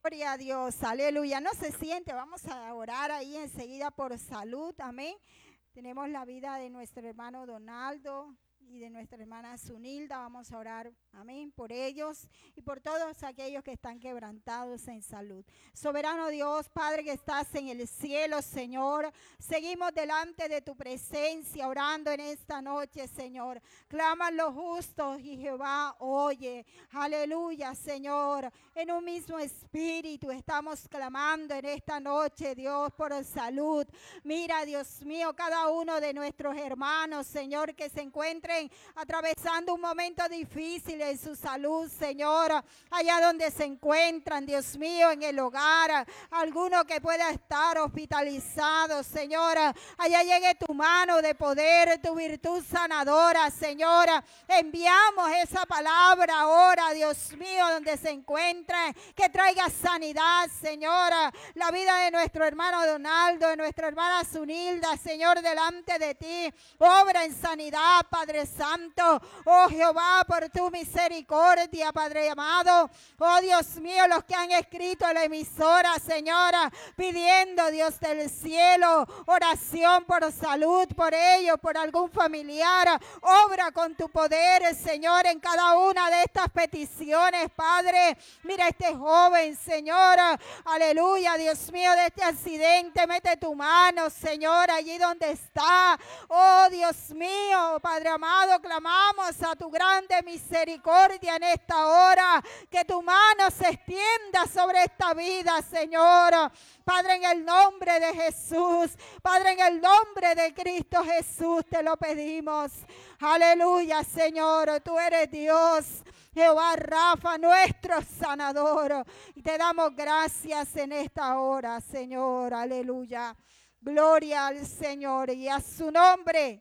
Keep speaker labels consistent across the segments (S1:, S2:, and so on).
S1: Gloria a Dios, aleluya. No se siente, vamos a orar ahí enseguida por salud, amén. Tenemos la vida de nuestro hermano Donaldo y de nuestra hermana Zunilda. Vamos a orar, amén, por ellos y por todos aquellos que están quebrantados en salud. Soberano Dios, Padre que estás en el cielo, Señor, seguimos delante de tu presencia orando en esta noche, Señor. Claman los justos y Jehová oye. Aleluya, Señor. En un mismo espíritu estamos clamando en esta noche, Dios, por salud. Mira, Dios mío, cada uno de nuestros hermanos, Señor, que se encuentren atravesando un momento difícil en su salud, Señor, allá donde se encuentran, Dios mío, en el hogar, alguno que pueda estar hospitalizado, Señor, allá llegue tu mano de poder, tu virtud sanadora, Señor. Enviamos esa palabra ahora, Dios mío, donde se encuentre, que traiga sanidad, Señor, la vida de nuestro hermano Donaldo, de nuestra hermana Zunilda, Señor, delante de ti, obra en sanidad, Padre Santo, oh Jehová, por tu misericordia, Padre amado, oh Dios mío, los que han escrito en la emisora, Señora, pidiendo, Dios del cielo, oración por salud, por ellos, por algún familiar, obra con tu poder, Señor, en cada una de estas peticiones, Padre. Mira este joven, Señor, aleluya, Dios mío, de este accidente, mete tu mano, Señor, allí donde está, oh Dios mío, Padre amado, clamamos a tu grande misericordia en esta hora, que tu mano se extienda sobre esta vida, Señor, Padre, en el nombre de Jesús, Padre, en el nombre de Cristo Jesús te lo pedimos, aleluya, Señor, tú eres Dios, Jehová Rafa, nuestro sanador, y te damos gracias en esta hora, Señor, aleluya, gloria al Señor y a su nombre,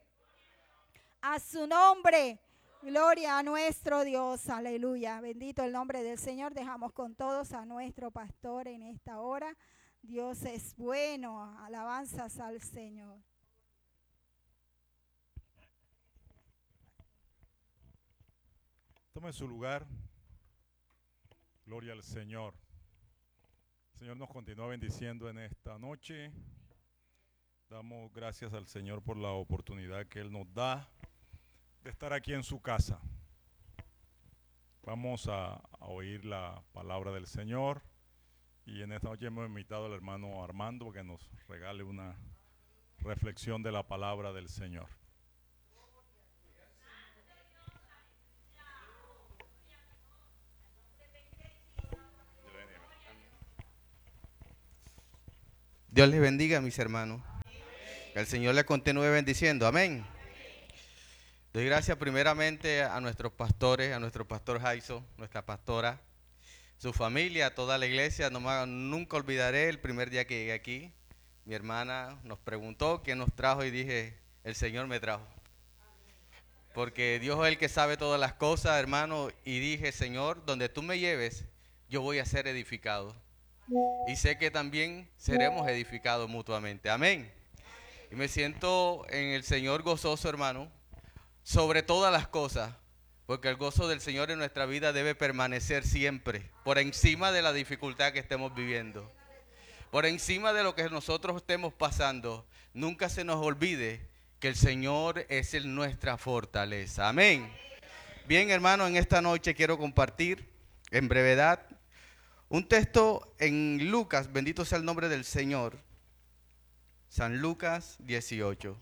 S1: gloria a nuestro Dios, aleluya, bendito el nombre del Señor. Dejamos con todos a nuestro pastor en esta hora. Dios es bueno, alabanzas al Señor.
S2: Tome su lugar. Gloria al Señor. El Señor nos continúa bendiciendo en esta noche. Damos gracias al Señor por la oportunidad que Él nos da de estar aquí en su casa. Vamos a oír la palabra del Señor. Y en esta noche hemos invitado al hermano Armando que nos regale una reflexión de la palabra del Señor.
S3: Dios les bendiga, mis hermanos. Que el Señor les continúe bendiciendo. Amén. Doy gracias primeramente a nuestros pastores, a nuestro pastor Jaiso, nuestra pastora, su familia, a toda la iglesia. Nunca olvidaré el primer día que llegué aquí. Mi hermana nos preguntó quién nos trajo y dije, el Señor me trajo. Porque Dios es el que sabe todas las cosas, hermano. Y dije, Señor, donde tú me lleves, yo voy a ser edificado. Y sé que también seremos edificados mutuamente. Amén. Y me siento en el Señor gozoso, hermano, sobre todas las cosas, porque el gozo del Señor en nuestra vida debe permanecer siempre, por encima de la dificultad que estemos viviendo, por encima de lo que nosotros estemos pasando. Nunca se nos olvide que el Señor es nuestra fortaleza. Amén. Bien, hermano, en esta noche quiero compartir en brevedad un texto en Lucas, bendito sea el nombre del Señor, San Lucas 18.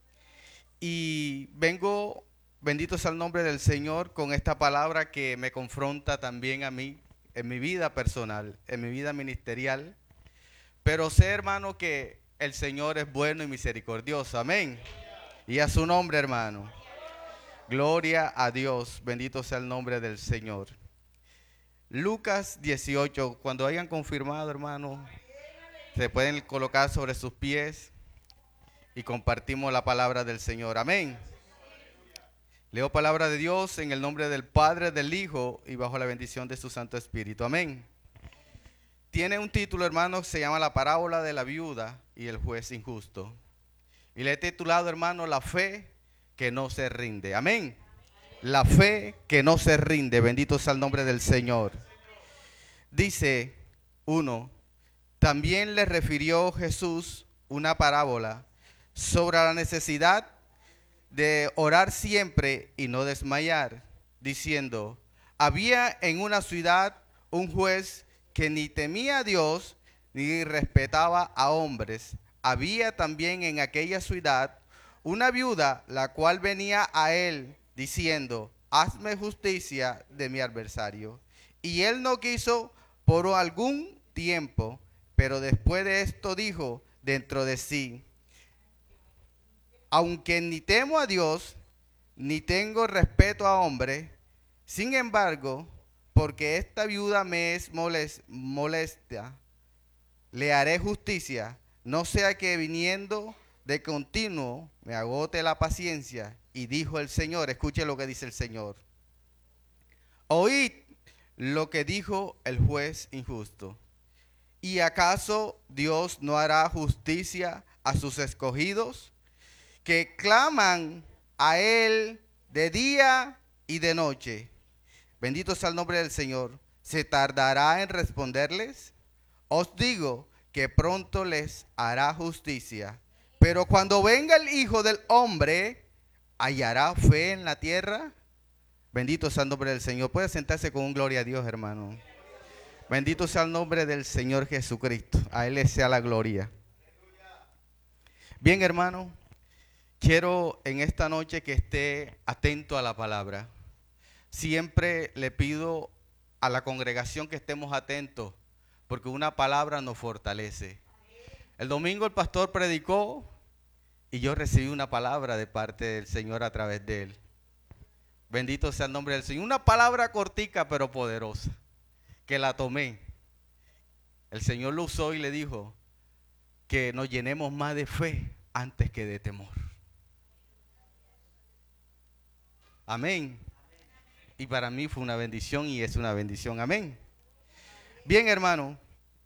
S3: Y vengo, bendito sea el nombre del Señor, con esta palabra que me confronta también a mí, en mi vida personal, en mi vida ministerial. Pero sé, hermano, que el Señor es bueno y misericordioso. Amén. Y a su nombre, hermano. Gloria a Dios, bendito sea el nombre del Señor. Lucas 18, cuando hayan confirmado, hermano, se pueden colocar sobre sus pies y compartimos la palabra del Señor. Amén. Leo palabra de Dios en el nombre del Padre, del Hijo y bajo la bendición de su Santo Espíritu. Amén. Tiene un título, hermano, que se llama La parábola de la viuda y el juez injusto. Y le he titulado, hermano, La fe que no se rinde. Amén. La fe que no se rinde, bendito sea el nombre del Señor. Dice, 1. También le refirió Jesús una parábola sobre la necesidad de orar siempre y no desmayar, diciendo: había en una ciudad un juez que ni temía a Dios ni respetaba a hombres. Había también en aquella ciudad una viuda, la cual venía a él diciendo: hazme justicia de mi adversario. Y él no quiso por algún tiempo, pero después de esto dijo dentro de sí: aunque ni temo a Dios, ni tengo respeto a hombre, sin embargo, porque esta viuda me es molesta, le haré justicia, no sea que viniendo de continuo me agote la paciencia. Y dijo el Señor, escuche lo que dice el Señor: oíd lo que dijo el juez injusto. ¿Y acaso Dios no hará justicia a sus escogidos, que claman a Él de día y de noche? Bendito sea el nombre del Señor. ¿Se tardará en responderles? Os digo que pronto les hará justicia. Pero cuando venga el Hijo del Hombre, ¿hallará fe en la tierra? Bendito sea el nombre del Señor. Puede sentarse con un gloria a Dios, hermano. Bendito sea el nombre del Señor Jesucristo. A Él le sea la gloria. Bien, hermano, quiero en esta noche que esté atento a la palabra. Siempre le pido a la congregación que estemos atentos, porque una palabra nos fortalece. El domingo el pastor predicó y yo recibí una palabra de parte del Señor a través de él. Bendito sea el nombre del Señor. Una palabra cortica pero poderosa, que la tomé. El Señor lo usó y le dijo que nos llenemos más de fe antes que de temor. Amén. Y para mí fue una bendición y es una bendición. Amén. Bien, hermano,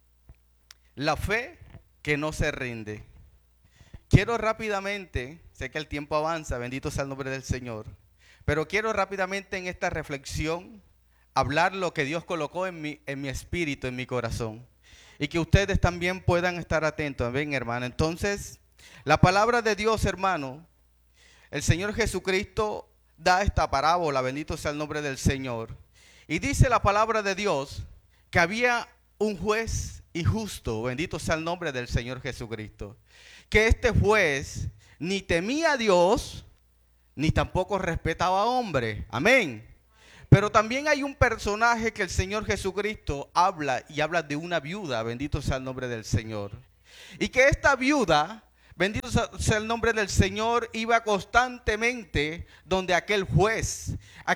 S3: la fe que no se rinde. Quiero rápidamente, sé que el tiempo avanza, bendito sea el nombre del Señor, pero quiero rápidamente en esta reflexión hablar lo que Dios colocó en mi espíritu, en mi corazón, y que ustedes también puedan estar atentos. Amén, hermano. Entonces, la palabra de Dios, hermano, el Señor Jesucristo da esta parábola, bendito sea el nombre del Señor, y dice la palabra de Dios que había un juez injusto, bendito sea el nombre del Señor Jesucristo, que este juez ni temía a Dios, ni tampoco respetaba a hombre. Amén. Pero también hay un personaje que el Señor Jesucristo habla, y habla de una viuda, bendito sea el nombre del Señor, y que esta viuda, bendito sea el nombre del Señor, iba constantemente donde aquel juez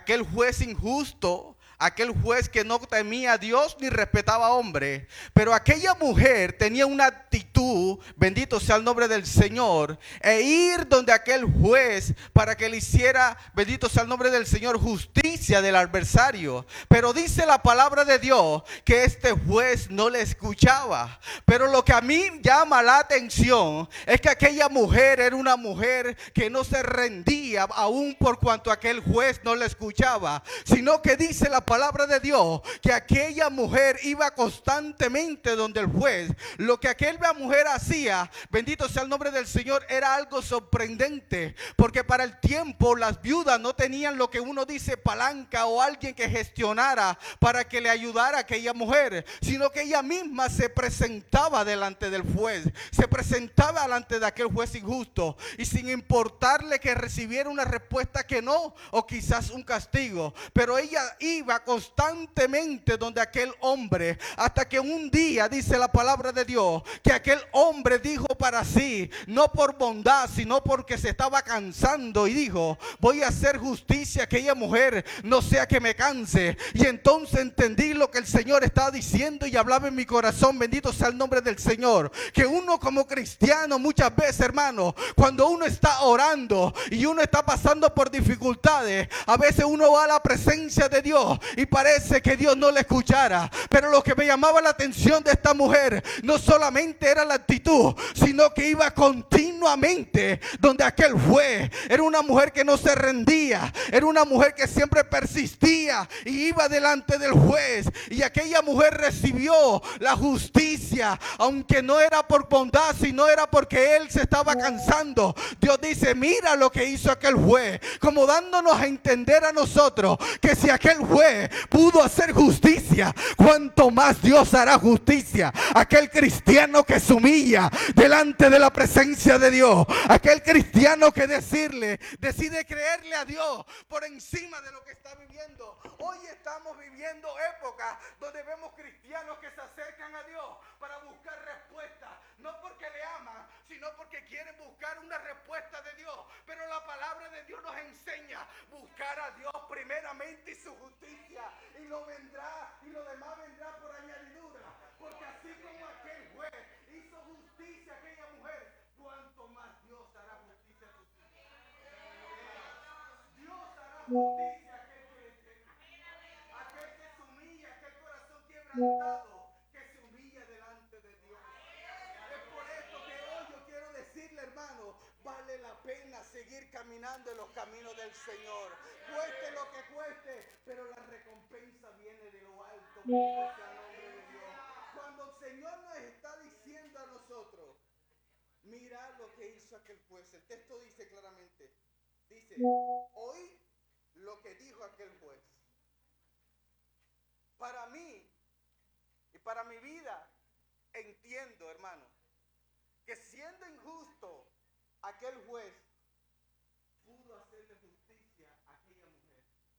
S3: injusto, aquel juez que no temía a Dios ni respetaba a hombre. Pero aquella mujer tenía una actitud, bendito sea el nombre del Señor, e ir donde aquel juez para que le hiciera, bendito sea el nombre del Señor, justicia del adversario. Pero dice la palabra de Dios que este juez no le escuchaba. Pero lo que a mí llama la atención es que aquella mujer era una mujer que no se rendía aún por cuanto aquel juez no le escuchaba, sino que dice la palabra de Dios que aquella mujer iba constantemente donde el juez. Lo que aquella mujer hacía, bendito sea el nombre del Señor, era algo sorprendente, porque para el tiempo las viudas no tenían lo que uno dice palanca o alguien que gestionara para que le ayudara a aquella mujer, sino que ella misma se presentaba delante del juez, se presentaba delante de aquel juez injusto, y sin importarle que recibiera una respuesta que no, o quizás un castigo, pero ella iba constantemente donde aquel hombre, hasta que un día dice la palabra de Dios que aquel hombre dijo para sí, no por bondad, sino porque se estaba cansando, y dijo: voy a hacer justicia a aquella mujer, no sea que me canse. Y entonces entendí lo que el Señor estaba diciendo y hablaba en mi corazón, bendito sea el nombre del Señor, que uno como cristiano muchas veces, hermano, cuando uno está orando y uno está pasando por dificultades, a veces uno va a la presencia de Dios y parece que Dios no le escuchara. Pero lo que me llamaba la atención de esta mujer no solamente era la actitud, sino que iba continuamente
S4: continuamente donde aquel juez. Era una mujer que no se rendía, era una mujer que siempre persistía y iba delante del juez. Y aquella mujer recibió la justicia, aunque no era por bondad, sino era porque él se estaba cansando. Dios dice, mira lo que hizo aquel juez, como dándonos a entender a nosotros que si aquel juez pudo hacer justicia, cuanto más Dios hará justicia. Aquel cristiano que se humilla delante de la presencia de Dios, aquel cristiano que decide creerle a Dios por encima de lo que está viviendo. Hoy estamos viviendo épocas donde vemos cristianos que se acercan a Dios para buscar respuestas, no porque le aman, sino porque quieren buscar una respuesta de Dios. Pero la palabra de Dios nos enseña buscar a Dios primeramente y su justicia, y lo demás vendrá por añadidura. Porque así como aquel juez hizo justicia a aquella mujer, cuanto más Dios hará justicia a sus hijos. Dios hará justicia a aquel que se humilla, aquel corazón quebrantado que se humilla delante de Dios. Es por esto que hoy yo quiero decirle, hermano, vale la pena seguir caminando en los caminos del Señor. Cueste lo que cueste, pero la recompensa viene de lo alto. Bendito sea el nombre de Dios. Cuando el Señor nos está diciendo a nosotros, mira lo que hizo aquel juez. El texto dice claramente, dice, oí lo que dijo aquel juez. Para mí y para mi vida entiendo, hermano, que siendo injusto aquel juez pudo hacerle justicia a aquella mujer.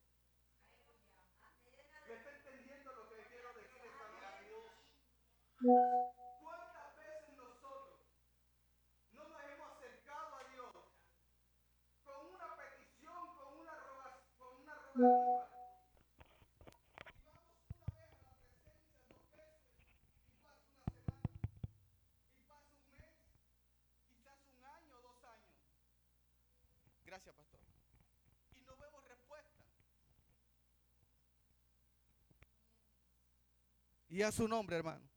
S4: ¿Me está entendiendo lo que quiero decir esta mañana? ¿Cuántas veces nosotros no nos hemos acercado a Dios con una petición, con una rogativa? Gracias, pastor. Y no vemos respuesta. Y a su nombre, hermano.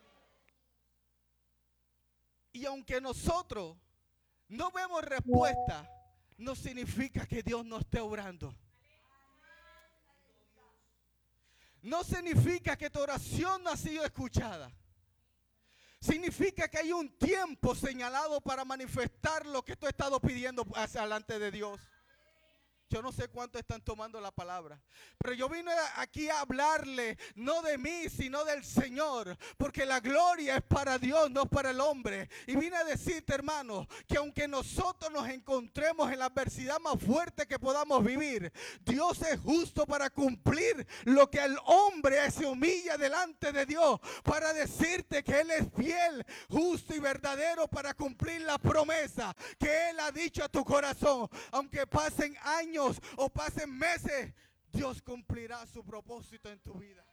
S4: Y aunque nosotros no vemos respuesta, no significa que Dios no esté obrando. No significa que tu oración no ha sido escuchada. Significa que hay un tiempo señalado para manifestar lo que tú has estado pidiendo hacia delante de Dios. Yo no sé cuántos están tomando la palabra, pero yo vine aquí a hablarle no de mí, sino del Señor, porque la gloria es para Dios, no para el hombre. Y vine a decirte, hermano, que aunque nosotros nos encontremos en la adversidad más fuerte que podamos vivir, Dios es justo para cumplir lo que el hombre se humilla delante de Dios, para decirte que Él es fiel, justo y verdadero para cumplir la promesa que Él ha dicho a tu corazón. Aunque pasen años o pasen meses, Dios cumplirá su propósito en tu vida.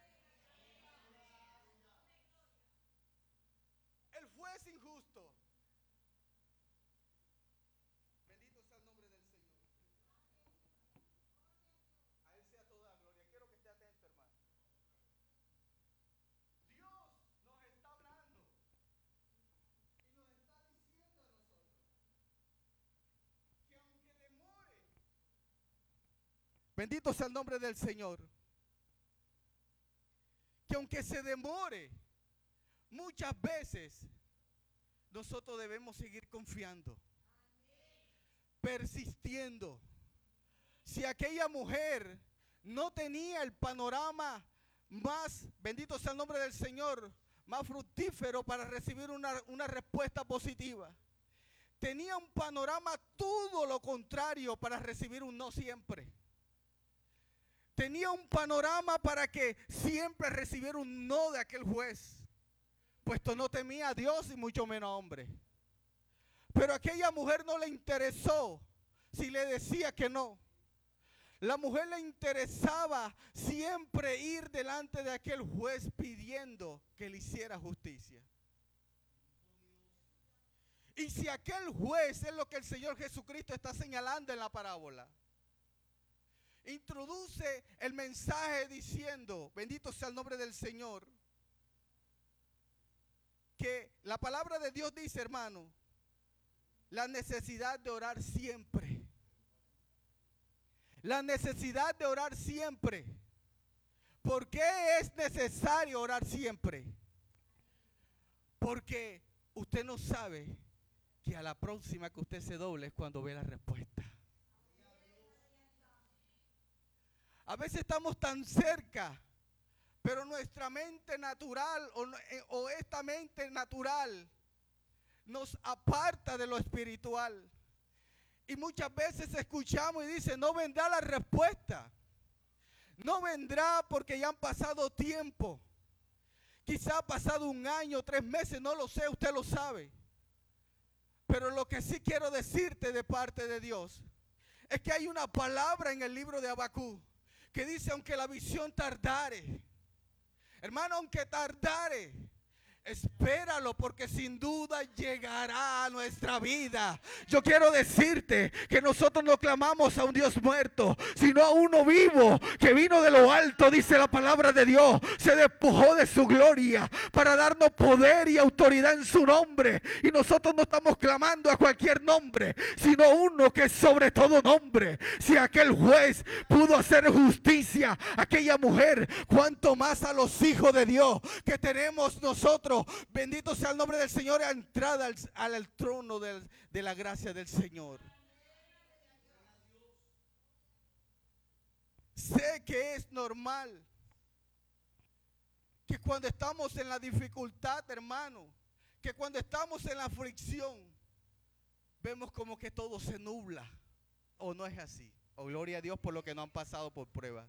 S4: El juez injusto. Bendito sea el nombre del Señor. A Él sea toda gloria. Quiero que esté atento, hermano. Dios nos está hablando y nos está diciendo a nosotros que aunque demore, bendito sea el nombre del Señor, que aunque se demore, muchas veces nosotros debemos seguir confiando, persistiendo. Si aquella mujer no tenía el panorama más, bendito sea el nombre del Señor, más fructífero para recibir una respuesta positiva, tenía un panorama todo lo contrario para recibir un no siempre. Tenía un panorama para que siempre recibiera un no de aquel juez, puesto no temía a Dios y mucho menos a hombre. Pero a aquella mujer no le interesó si le decía que no. La mujer le interesaba siempre ir delante de aquel juez pidiendo que le hiciera justicia. Y si aquel juez es lo que el Señor Jesucristo está señalando en la parábola, introduce el mensaje diciendo, bendito sea el nombre del Señor, que la palabra de Dios dice, hermano, la necesidad de orar siempre. La necesidad de orar siempre. ¿Por qué es necesario orar siempre? Porque usted no sabe que a la próxima que usted se doble es cuando ve la respuesta. A veces estamos tan cerca, pero nuestra mente natural o esta mente natural nos aparta de lo espiritual. Y muchas veces escuchamos y dice, no vendrá la respuesta. No vendrá porque ya han pasado tiempo. Quizá ha pasado 1 año, 3 meses, no lo sé, usted lo sabe. Pero lo que sí quiero decirte de parte de Dios es que hay una palabra en el libro de Habacuc que dice, aunque la visión tardare, hermano, aunque tardare, espéralo, porque sin duda llegará a nuestra vida. Yo quiero decirte que nosotros no clamamos a un Dios muerto, sino a uno vivo que vino de lo alto, dice la palabra de Dios. Se despojó de su gloria para darnos poder y autoridad en su nombre. Y nosotros no estamos clamando a cualquier nombre, sino uno que es sobre todo nombre. Si aquel juez pudo hacer justicia a aquella mujer, cuánto más a los hijos de Dios que tenemos nosotros. Bendito sea el nombre del Señor, a entrada al trono de la gracia del Señor. Sé que es normal que cuando estamos en la dificultad, hermano, que cuando estamos en la aflicción, vemos como que todo se nubla. ¿O no es así? O gloria a Dios por lo que no han pasado por prueba.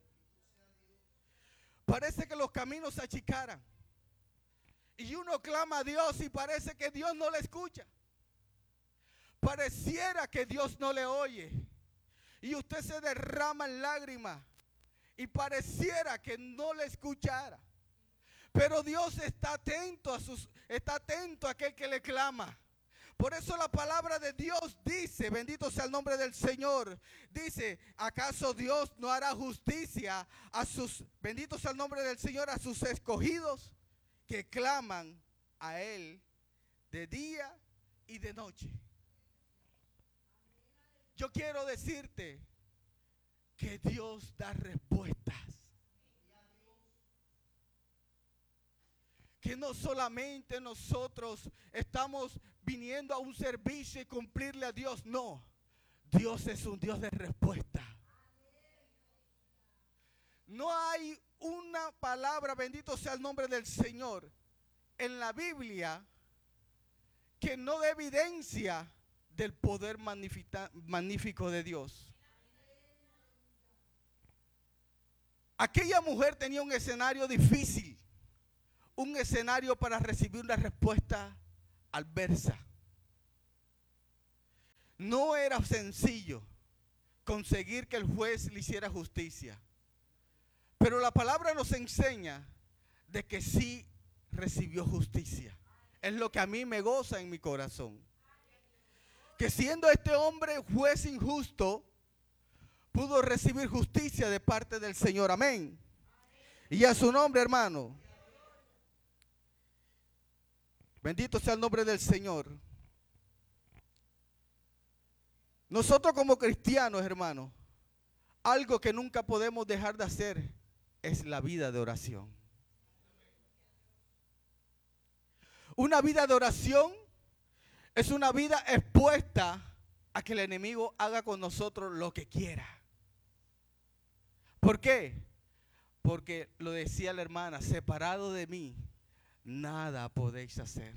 S4: Parece que los caminos se achicaran. Y uno clama a Dios y parece que Dios no le escucha. Pareciera que Dios no le oye. Y usted se derrama en lágrimas. Y pareciera que no le escuchara. Pero Dios está atento a aquel que le clama. Por eso la palabra de Dios dice, bendito sea el nombre del Señor, dice, ¿acaso Dios no hará justicia bendito sea el nombre del Señor, a sus escogidos que claman a Él de día y de noche? Yo quiero decirte que Dios da respuestas. Que no solamente nosotros estamos viniendo a un servicio y cumplirle a Dios, no. Dios es un Dios de respuesta. No hay una palabra, bendito sea el nombre del Señor, en la Biblia que no dé evidencia del poder magnífico de Dios. Aquella mujer tenía un escenario difícil, un escenario para recibir una respuesta adversa. No era sencillo conseguir que el juez le hiciera justicia. Pero la palabra nos enseña de que sí recibió justicia. Es lo que a mí me goza en mi corazón. Que siendo este hombre juez injusto, pudo recibir justicia de parte del Señor. Amén. Y a su nombre, hermano. Bendito sea el nombre del Señor. Nosotros como cristianos, hermano, algo que nunca podemos dejar de hacer es la vida de oración. Una vida de oración es una vida expuesta a que el enemigo haga con nosotros lo que quiera. ¿Por qué? Porque lo decía la hermana, separado de mí, nada podéis hacer.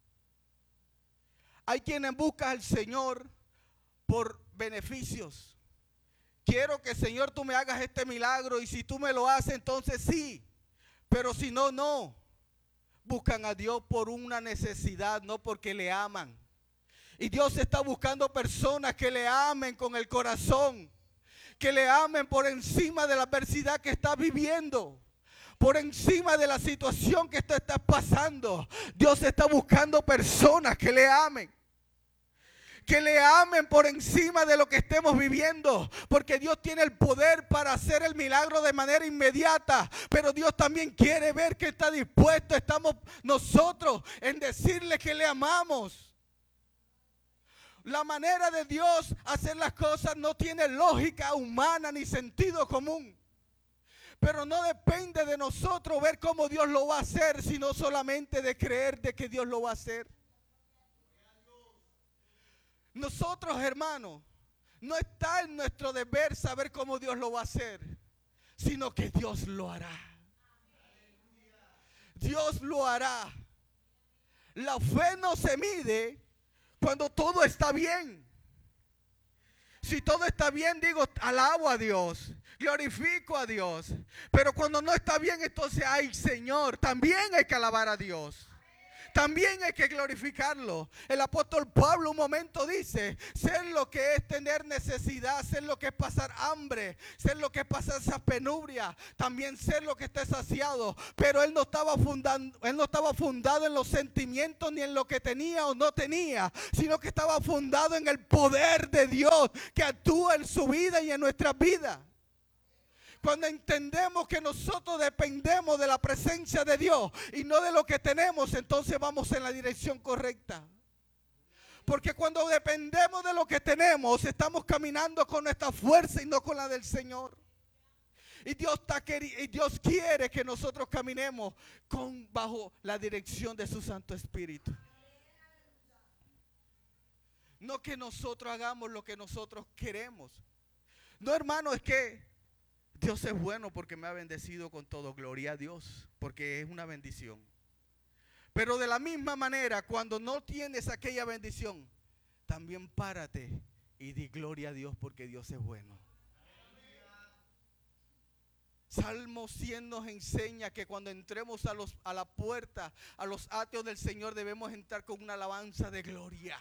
S4: Hay quienes buscan al Señor por beneficios. Quiero que, Señor, tú me hagas este milagro, y si tú me lo haces, entonces sí. Pero si no, no. Buscan a Dios por una necesidad, no porque le aman. Y Dios está buscando personas que le amen con el corazón, que le amen por encima de la adversidad que está viviendo, por encima de la situación que está pasando. Dios está buscando personas que le amen. Que le amen por encima de lo que estemos viviendo. Porque Dios tiene el poder para hacer el milagro de manera inmediata. Pero Dios también quiere ver que está dispuesto. Estamos nosotros en decirle que le amamos. La manera de Dios hacer las cosas no tiene lógica humana ni sentido común. Pero no depende de nosotros ver cómo Dios lo va a hacer, sino solamente de creer de que Dios lo va a hacer. Nosotros, hermanos, no está en nuestro deber saber cómo Dios lo va a hacer, sino que Dios lo hará. Dios lo hará. La fe no se mide cuando todo está bien. Si todo está bien, digo, alabo a Dios, glorifico a Dios. Pero cuando no está bien, entonces, ay Señor, también hay que alabar a Dios. También hay que glorificarlo. El apóstol Pablo un momento dice, ser lo que es tener necesidad, ser lo que es pasar hambre, ser lo que es pasar esa penuria, también ser lo que esté saciado. Pero él no estaba fundado en los sentimientos ni en lo que tenía o no tenía, sino que estaba fundado en el poder de Dios que actúa en su vida y en nuestra vida. Cuando entendemos que nosotros dependemos de la presencia de Dios y no de lo que tenemos, entonces vamos en la dirección correcta. Porque cuando dependemos de lo que tenemos, estamos caminando con nuestra fuerza y no con la del Señor. Y Dios quiere que nosotros caminemos bajo la dirección de su Santo Espíritu. No que nosotros hagamos lo que nosotros queremos. No, hermano, es que Dios es bueno porque me ha bendecido con todo. Gloria a Dios, porque es una bendición. Pero de la misma manera, cuando no tienes aquella bendición, también párate y di gloria a Dios porque Dios es bueno. Salmo 100 nos enseña que cuando entremos a la puerta, a los atrios del Señor, debemos entrar con una alabanza de gloria.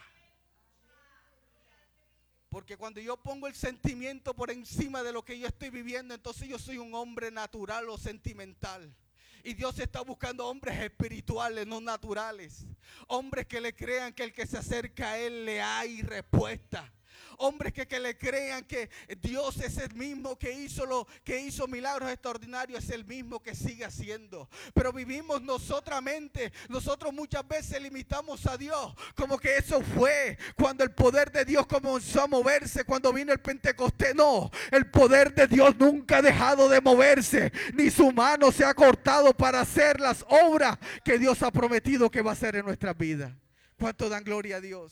S4: Porque cuando yo pongo el sentimiento por encima de lo que yo estoy viviendo, entonces yo soy un hombre natural o sentimental. Y Dios está buscando hombres espirituales, no naturales. Hombres que le crean que el que se acerca a Él le hay respuesta. Hombres que le crean que Dios es el mismo que hizo milagros extraordinarios, es el mismo que sigue haciendo. Pero vivimos nosotros muchas veces limitamos a Dios, como que eso fue cuando el poder de Dios comenzó a moverse, cuando vino el Pentecostés. No, el poder de Dios nunca ha dejado de moverse, ni su mano se ha cortado para hacer las obras que Dios ha prometido que va a hacer en nuestras vidas. ¿Cuánto dan gloria a Dios?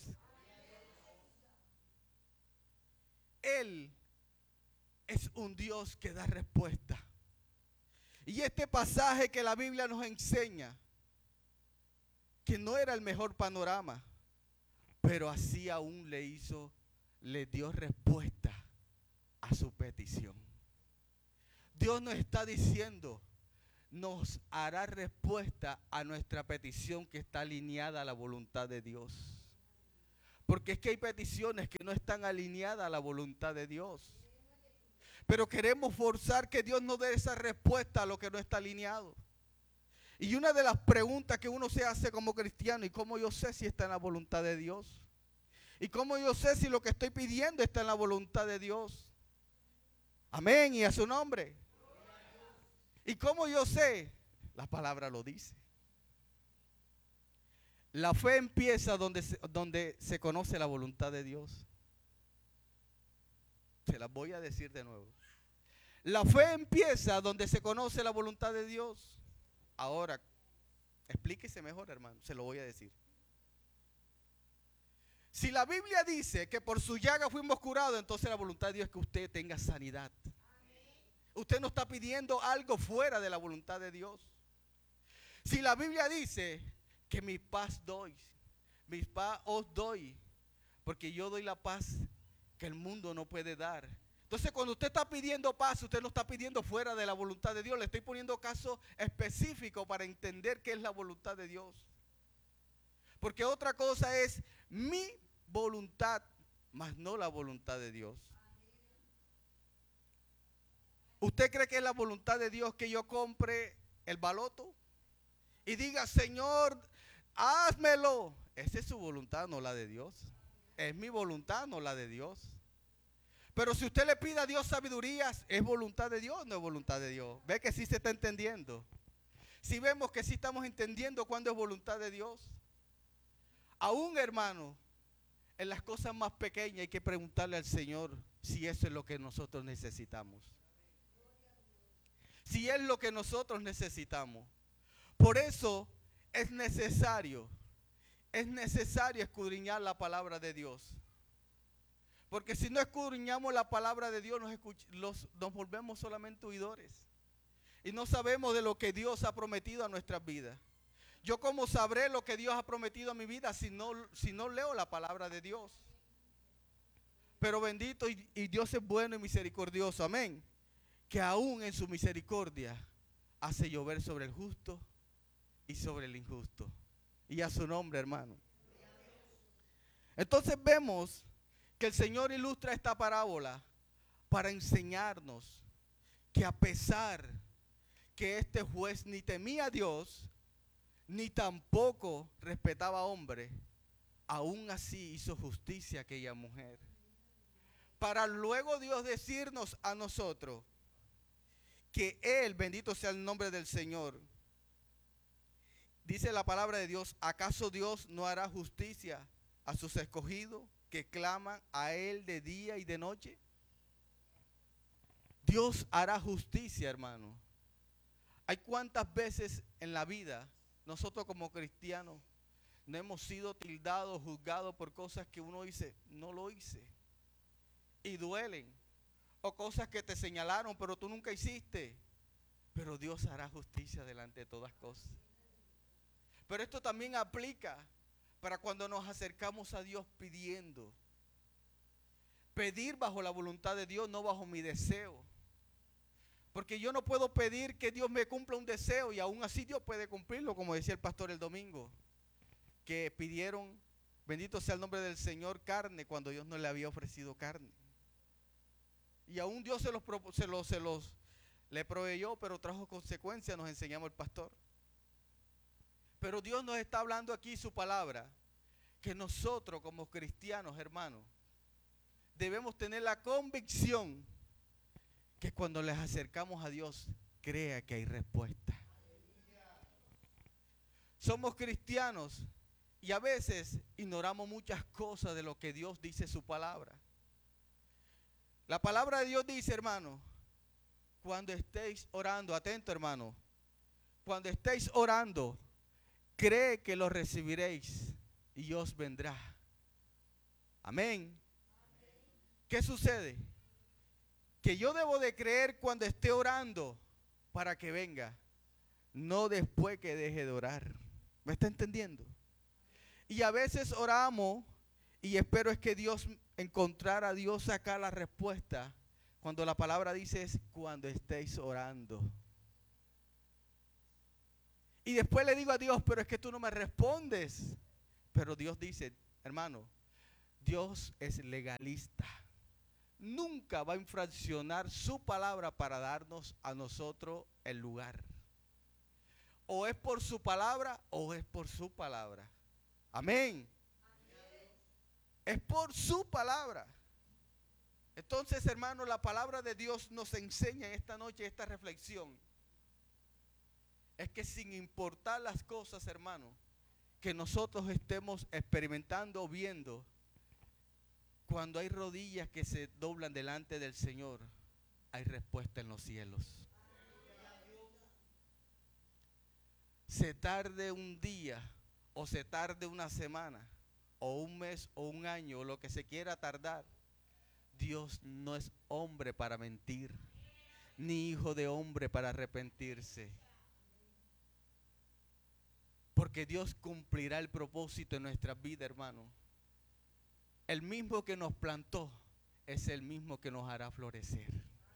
S4: Él es un Dios que da respuesta. Y este pasaje que la Biblia nos enseña, que no era el mejor panorama, pero así aún le dio respuesta a su petición. Dios nos está diciendo, nos hará respuesta a nuestra petición que está alineada a la voluntad de Dios. Porque es que hay peticiones que no están alineadas a la voluntad de Dios. Pero queremos forzar que Dios nos dé esa respuesta a lo que no está alineado. Y una de las preguntas que uno se hace como cristiano, ¿y cómo yo sé si está en la voluntad de Dios? ¿Y cómo yo sé si lo que estoy pidiendo está en la voluntad de Dios? Amén, y a su nombre. ¿Y cómo yo sé? La palabra lo dice. La fe empieza donde se conoce la voluntad de Dios. Se las voy a decir de nuevo. La fe empieza donde se conoce la voluntad de Dios. Ahora, explíquese mejor, hermano, se lo voy a decir. Si la Biblia dice que por su llaga fuimos curados, entonces la voluntad de Dios es que usted tenga sanidad. Usted no está pidiendo algo fuera de la voluntad de Dios. Si la Biblia dice que mi paz os doy, porque yo doy la paz que el mundo no puede dar. Entonces, cuando usted está pidiendo paz, usted no está pidiendo fuera de la voluntad de Dios. Le estoy poniendo caso específico para entender qué es la voluntad de Dios. Porque otra cosa es mi voluntad, mas no la voluntad de Dios. ¿Usted cree que es la voluntad de Dios que yo compre el baloto y diga, Señor, házmelo? Esa es su voluntad, no la de Dios. Es mi voluntad, no la de Dios. Pero si usted le pide a Dios sabiduría, ¿es voluntad de Dios o no es voluntad de Dios? Ve que sí se está entendiendo. Si vemos que sí estamos entendiendo cuándo es voluntad de Dios. Aún, hermano, En las cosas más pequeñas hay que preguntarle al Señor si eso es lo que nosotros necesitamos. Si es lo que nosotros necesitamos. Por eso es necesario escudriñar la palabra de Dios. Porque si no escudriñamos la palabra de Dios, nos volvemos solamente oidores. Y no sabemos de lo que Dios ha prometido a nuestras vidas. Yo cómo sabré lo que Dios ha prometido a mi vida si no leo la palabra de Dios. Pero bendito y Dios es bueno y misericordioso, amén. Que aún en su misericordia hace llover sobre el justo y sobre el injusto. Y a su nombre, hermano. Entonces vemos que el Señor ilustra esta parábola para enseñarnos que a pesar que este juez ni temía a Dios, ni tampoco respetaba a hombre, aún así hizo justicia a aquella mujer. Para luego Dios decirnos a nosotros que Él, bendito sea el nombre del Señor, dice la palabra de Dios, ¿acaso Dios no hará justicia a sus escogidos que claman a Él de día y de noche? Dios hará justicia, hermano. Hay cuántas veces en la vida nosotros como cristianos no hemos sido tildados, juzgados por cosas que uno dice, no lo hice. Y duelen. O cosas que te señalaron, pero tú nunca hiciste. Pero Dios hará justicia delante de todas cosas. Pero esto también aplica para cuando nos acercamos a Dios pidiendo. Pedir bajo la voluntad de Dios, no bajo mi deseo. Porque yo no puedo pedir que Dios me cumpla un deseo y aún así Dios puede cumplirlo, como decía el pastor el domingo. Que pidieron, bendito sea el nombre del Señor, carne cuando Dios no le había ofrecido carne. Y aún Dios le proveyó, pero trajo consecuencias, nos enseñamos el pastor. Pero Dios nos está hablando aquí su palabra, que nosotros como cristianos, hermanos, debemos tener la convicción que cuando les acercamos a Dios, crea que hay respuesta. Somos cristianos y a veces ignoramos muchas cosas de lo que Dios dice en su palabra. La palabra de Dios dice, hermano, cuando estéis orando, atento hermano, cuando estéis orando, cree que lo recibiréis y os vendrá. Amén. ¿Qué sucede? Que yo debo de creer cuando esté orando para que venga, no después que deje de orar. ¿Me está entendiendo? Y a veces oramos y espero es que Dios, encontrar a Dios acá la respuesta cuando la palabra dice es cuando estéis orando. Y después le digo a Dios, pero es que tú no me respondes. Pero Dios dice, hermano, Dios es legalista. Nunca va a infraccionar su palabra para darnos a nosotros el lugar. O es por su palabra o es por su palabra. Amén. Es por su palabra. Entonces, hermano, la palabra de Dios nos enseña en esta noche, esta reflexión. Es que sin importar las cosas, hermano, que nosotros estemos experimentando o viendo, cuando hay rodillas que se doblan delante del Señor, hay respuesta en los cielos. Se tarde un día o se tarde una semana o un mes o un año o lo que se quiera tardar, Dios no es hombre para mentir, ni hijo de hombre para arrepentirse. Porque Dios cumplirá el propósito en nuestras vidas, hermano. El mismo que nos plantó es el mismo que nos hará florecer.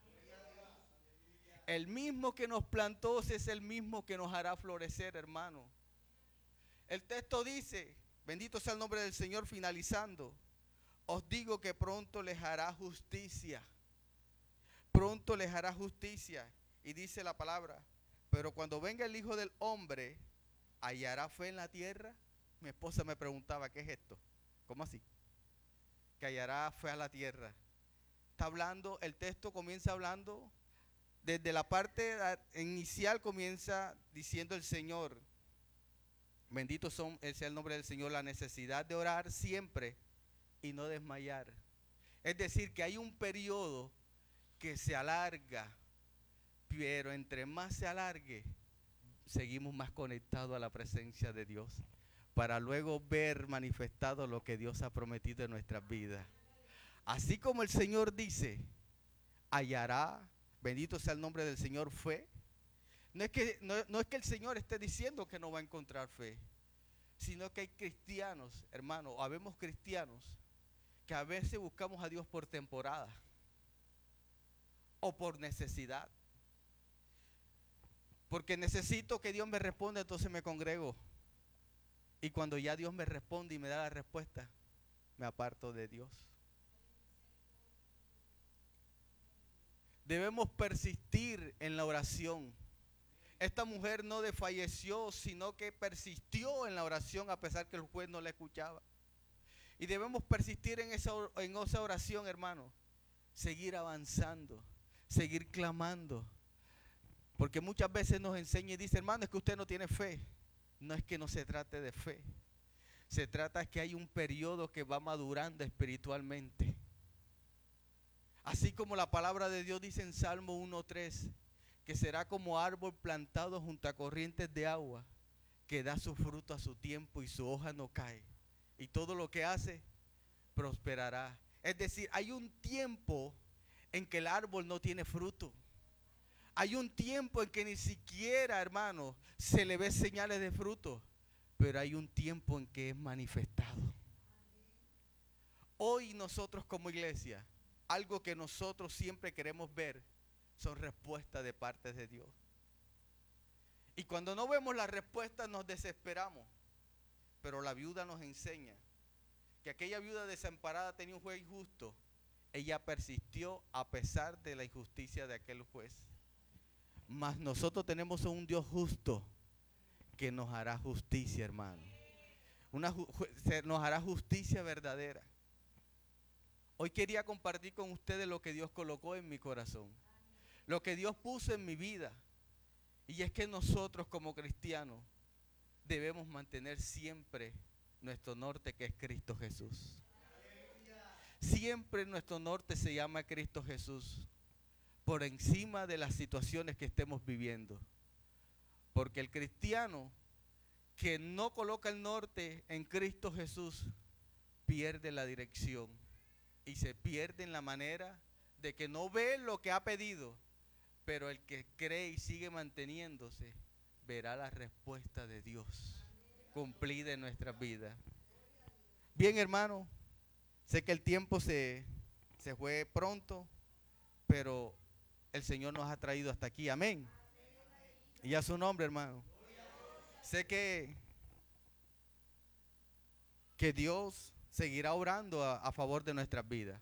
S4: El mismo que nos plantó es el mismo que nos hará florecer, hermano. El texto dice, bendito sea el nombre del Señor, finalizando. Os digo que pronto les hará justicia. Pronto les hará justicia. Y dice la palabra, pero cuando venga el Hijo del Hombre, ¿hallará fe en la tierra? Mi esposa me preguntaba, ¿qué es esto? ¿Cómo así? Que hallará fe a la tierra. Está hablando, el texto comienza hablando, desde la parte inicial comienza diciendo el Señor, bendito sea el nombre del Señor, la necesidad de orar siempre
S3: y no desmayar. Es decir, que hay un periodo que se alarga, pero entre más se alargue, seguimos más conectados a la presencia de Dios, para luego ver manifestado lo que Dios ha prometido en nuestras vidas. Así como el Señor dice, hallará, bendito sea el nombre del Señor, fe. No es que el Señor esté diciendo que no va a encontrar fe, sino que hay cristianos, hermanos, habemos cristianos que a veces buscamos a Dios por temporada o por necesidad. Porque necesito que Dios me responda, entonces me congrego. Y cuando ya Dios me responde y me da la respuesta, me aparto de Dios. Debemos persistir en la oración. Esta mujer no desfalleció, sino que persistió en la oración a pesar que el juez no la escuchaba. Y debemos persistir en esa oración, hermano. Seguir avanzando, seguir clamando. Porque muchas veces nos enseña y dice, hermano, es que usted no tiene fe. No es que no se trate de fe. Se trata de que hay un periodo que va madurando espiritualmente. Así como la palabra de Dios dice en Salmo 1:3, que será como árbol plantado junto a corrientes de agua, que da su fruto a su tiempo y su hoja no cae. Y todo lo que hace, prosperará. Es decir, hay un tiempo en que el árbol no tiene fruto. Hay un tiempo en que ni siquiera, hermano, se le ve señales de fruto. Pero hay un tiempo en que es manifestado. Hoy nosotros como iglesia, algo que nosotros siempre queremos ver son respuestas de parte de Dios. Y cuando no vemos las respuestas nos desesperamos. Pero la viuda nos enseña que aquella viuda desamparada tenía un juez injusto. Ella persistió a pesar de la injusticia de aquel juez. Mas nosotros tenemos un Dios justo que nos hará justicia, hermano. Nos hará justicia verdadera. Hoy quería compartir con ustedes lo que Dios colocó en mi corazón. Lo que Dios puso en mi vida. Y es que nosotros como cristianos debemos mantener siempre nuestro norte, que es Cristo Jesús. Siempre nuestro norte se llama Cristo Jesús, por encima de las situaciones que estemos viviendo. Porque el cristiano que no coloca el norte en Cristo Jesús pierde la dirección y se pierde en la manera de que no ve lo que ha pedido, pero el que cree y sigue manteniéndose verá la respuesta de Dios cumplida en nuestras vidas. Bien, hermano, sé que el tiempo se fue pronto, pero el Señor nos ha traído hasta aquí, amén. Y a su nombre, hermano. Sé que Dios seguirá orando a favor de nuestras vidas.